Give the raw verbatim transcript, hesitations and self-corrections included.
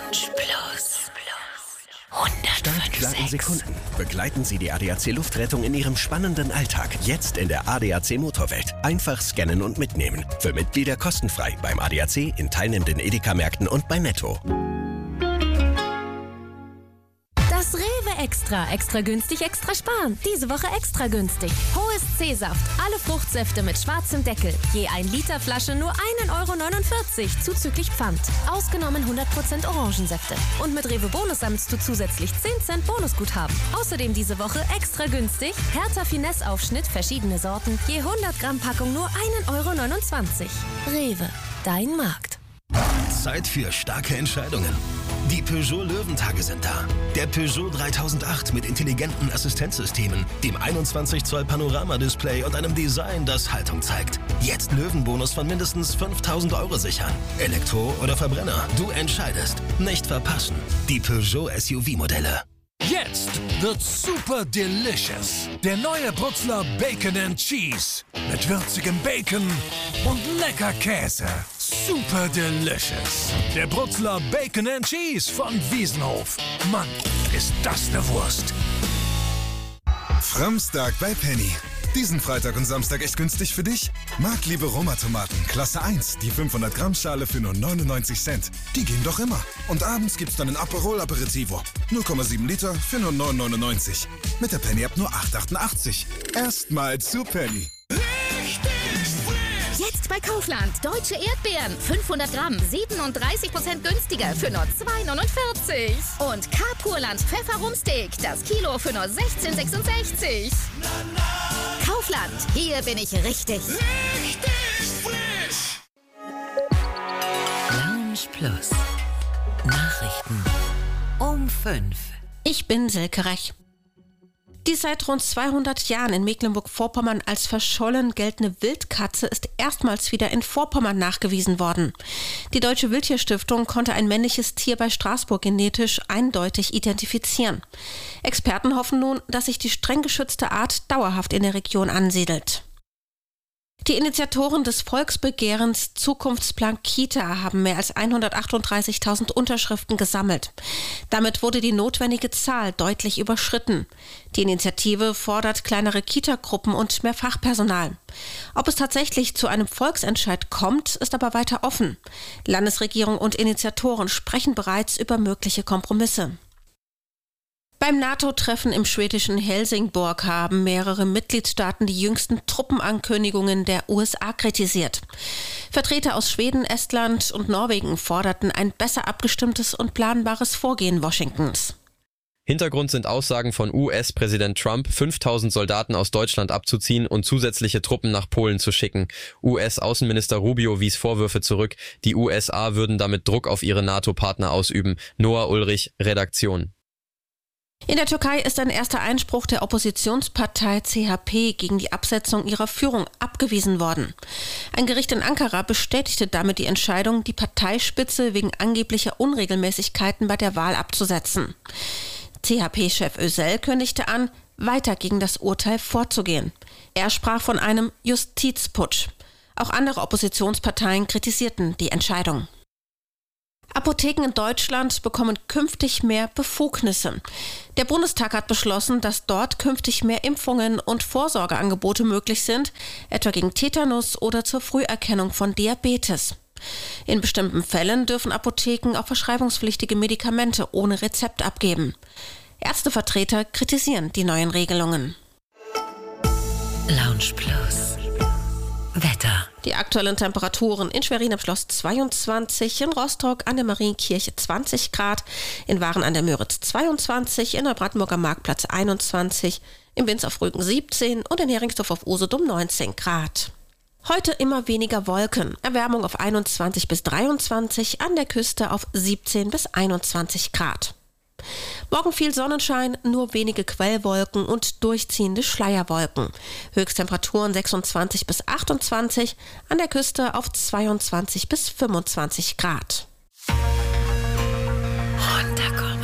Lounge Plus. Startklar in Sekunden. Begleiten Sie die A D A C Luftrettung in Ihrem spannenden Alltag. Jetzt in der A D A C Motorwelt. Einfach scannen und mitnehmen. Für Mitglieder kostenfrei beim A D A C, in teilnehmenden Edeka-Märkten und bei Netto. Das Rewe Extra. Extra günstig, extra sparen. Diese Woche extra günstig. Hohes C-Saft. Alle Fruchtsäfte mit schwarzem Deckel. Je ein Liter Flasche nur ein Euro neunundvierzig zuzüglich Pfand. Ausgenommen hundert Prozent Orangensäfte. Und mit Rewe Bonus sammelst du zusätzlich zehn Cent Bonusguthaben. Außerdem diese Woche extra günstig. Hertha Finesse Aufschnitt, verschiedene Sorten. Je hundert Gramm Packung nur ein Euro neunundzwanzig. Rewe. Dein Markt. Zeit für starke Entscheidungen. Die Peugeot Löwentage sind da. Der Peugeot dreitausendacht mit intelligenten Assistenzsystemen, dem einundzwanzig Zoll Panoramadisplay und einem Design, das Haltung zeigt. Jetzt Löwenbonus von mindestens fünftausend Euro sichern. Elektro oder Verbrenner, du entscheidest. Nicht verpassen. Die Peugeot S U V-Modelle. Jetzt wird super delicious. Der neue Brutzler Bacon and Cheese. Mit würzigem Bacon und lecker Käse. Super delicious. Der Brutzler Bacon and Cheese von Wiesenhof. Mann, ist das eine Wurst. Framstag bei Penny. Diesen Freitag und Samstag echt günstig für dich? Marktliebe Roma-Tomaten, Klasse eins, die fünfhundert Gramm Schale für nur neunundneunzig Cent. Die gehen doch immer. Und abends gibt's dann ein Aperol Aperitivo. null Komma sieben Liter für nur neun neunundneunzig. Mit der Penny-App nur acht achtundachtzig. Erstmal zu Penny. Jetzt bei Kaufland. Deutsche Erdbeeren. fünfhundert Gramm. siebenunddreißig Prozent günstiger für nur zwei neunundvierzig. Und K-Purland Pfefferumsteak. Das Kilo für nur sechzehn sechsundsechzig. Kaufland. Hier bin ich richtig. Richtig frisch. Lounge Plus. Nachrichten um fünf. Ich bin Silke Rech. Die seit rund zweihundert Jahren in Mecklenburg-Vorpommern als verschollen geltende Wildkatze ist erstmals wieder in Vorpommern nachgewiesen worden. Die Deutsche Wildtierstiftung konnte ein männliches Tier bei Straßburg genetisch eindeutig identifizieren. Experten hoffen nun, dass sich die streng geschützte Art dauerhaft in der Region ansiedelt. Die Initiatoren des Volksbegehrens Zukunftsplan Kita haben mehr als hundertachtunddreißigtausend Unterschriften gesammelt. Damit wurde die notwendige Zahl deutlich überschritten. Die Initiative fordert kleinere Kita-Gruppen und mehr Fachpersonal. Ob es tatsächlich zu einem Volksentscheid kommt, ist aber weiter offen. Landesregierung und Initiatoren sprechen bereits über mögliche Kompromisse. Beim NATO-Treffen im schwedischen Helsingborg haben mehrere Mitgliedstaaten die jüngsten Truppenankündigungen der U S A kritisiert. Vertreter aus Schweden, Estland und Norwegen forderten ein besser abgestimmtes und planbares Vorgehen Washingtons. Hintergrund sind Aussagen von U S-Präsident Trump, fünftausend Soldaten aus Deutschland abzuziehen und zusätzliche Truppen nach Polen zu schicken. U S-Außenminister Rubio wies Vorwürfe zurück, die U S A würden damit Druck auf ihre NATO-Partner ausüben. Noah Ulrich, Redaktion. In der Türkei ist ein erster Einspruch der Oppositionspartei C H P gegen die Absetzung ihrer Führung abgewiesen worden. Ein Gericht in Ankara bestätigte damit die Entscheidung, die Parteispitze wegen angeblicher Unregelmäßigkeiten bei der Wahl abzusetzen. C H P-Chef Özel kündigte an, weiter gegen das Urteil vorzugehen. Er sprach von einem Justizputsch. Auch andere Oppositionsparteien kritisierten die Entscheidung. Apotheken in Deutschland bekommen künftig mehr Befugnisse. Der Bundestag hat beschlossen, dass dort künftig mehr Impfungen und Vorsorgeangebote möglich sind, etwa gegen Tetanus oder zur Früherkennung von Diabetes. In bestimmten Fällen dürfen Apotheken auch verschreibungspflichtige Medikamente ohne Rezept abgeben. Ärztevertreter kritisieren die neuen Regelungen. Lounge Plus. Wetter. Die aktuellen Temperaturen in Schwerin am Schloss zweiundzwanzig, in Rostock an der Marienkirche zwanzig Grad, in Waren an der Müritz zweiundzwanzig, in Neubrandenburger Marktplatz einundzwanzig, in Binz auf Rügen siebzehn und in Heringsdorf auf Usedom neunzehn Grad. Heute immer weniger Wolken, Erwärmung auf einundzwanzig bis dreiundzwanzig, an der Küste auf siebzehn bis einundzwanzig Grad. Morgen viel Sonnenschein, nur wenige Quellwolken und durchziehende Schleierwolken. Höchsttemperaturen sechsundzwanzig bis achtundzwanzig, an der Küste auf zweiundzwanzig bis fünfundzwanzig Grad. Runterkommen.